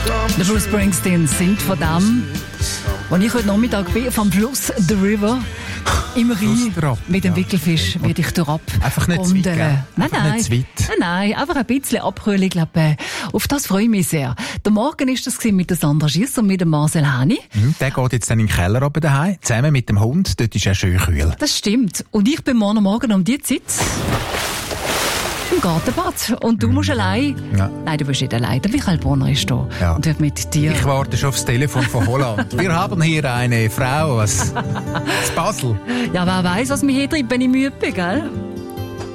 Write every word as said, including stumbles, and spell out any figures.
Der Bruce Springsteen singt von dem, als ich heute Nachmittag bin, vom Fluss The River. Im Rhein mit dem Wickelfisch werde ich durchab. Einfach nicht zu weit, gell? Nein, Einfach nein. nicht zu weit. Nein, nein, einfach ein bisschen abkühlen. Ich glaube, auf das freue ich mich sehr. Der Morgen war das mit der Sandra Schiss und mit dem Marcel Hani. Mhm, der geht jetzt dann in den Keller oben daheim, zusammen mit dem Hund. Dort ist er schön kühl. Das stimmt. Und ich bin morgen Morgen um die Zeit im Gartenbad. Und du musst allein. Ja. Nein, du bist nicht allein. Der Michael Bonner ist da. Ja. Und wird mit dir. Ich warte schon aufs Telefon von Holland. Wir haben hier eine Frau aus, aus Basel. Ja, wer weiss, was mich hier treibt, wenn ich müde bin, gell?